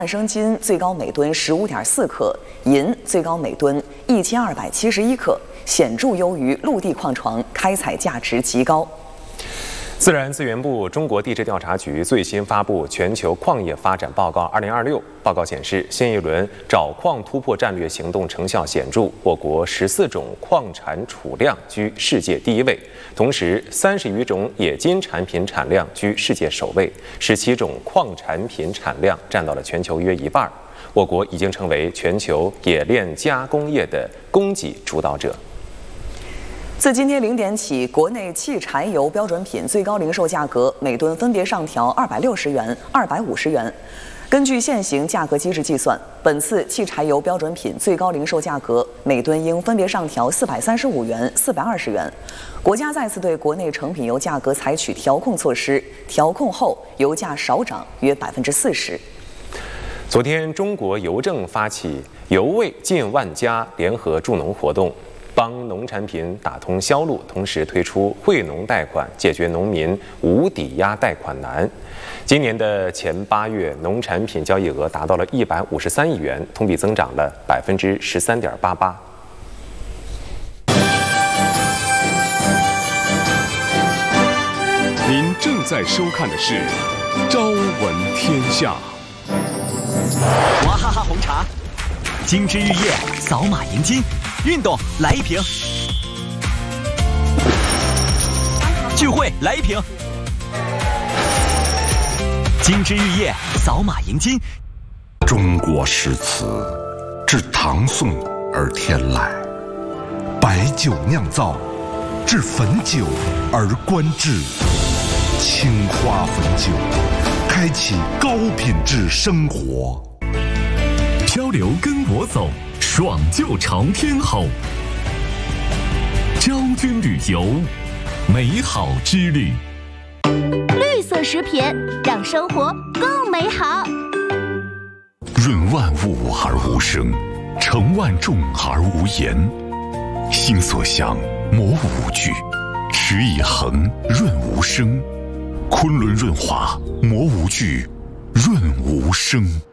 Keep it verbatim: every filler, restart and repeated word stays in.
半升金最高每吨十五点四克，银最高每吨一千二百七十一克，显著优于陆地矿床，开采价值极高。 自然资源部中国地质调查局最新发布《全球矿业发展报告二零二六》，报告显示，新一轮找矿突破战略行动成效显著，我国十四种矿产储量居世界第一位，同时三十余种冶金产品产量居世界首位，十七种矿产品产量占到了全球约一半。我国已经成为全球冶炼加工业的供给主导者。 自今天零点起，国内汽柴油标准品最高零售价格每吨分别上调二百六十元、二百五十元。根据现行价格机制计算，本次汽柴油标准品最高零售价格每吨应分别上调四百三十五元、四百二十元。国家再次对国内成品油价格采取调控措施，调控后油价少涨约百分之四十。 昨天，中国邮政发起“邮卫近万家”联合助农活动。 帮农产品打通销路，同时推出惠农贷款，解决农民无抵押贷款难。今年的前八月，农产品交易额达到了一百五十三亿元，同比增长了百分之十三点八八。 您正在收看的是《朝闻天下》。 娃哈哈红茶，精致玉液，扫码赢金。 运动来一瓶，聚会来一瓶，精致玉液，扫码赢金。 中国诗词自唐宋而天来，白酒酿造，至汾酒而观致，青花汾酒，开启高品质生活。 漂流跟我走。 爽就朝天吼！昭君旅游，美好之旅。 绿色食品让生活更美好。 润万物而无声，成万众而无言。心所向，磨无惧；持以恒，润无声。昆仑润滑，磨无惧，润无声。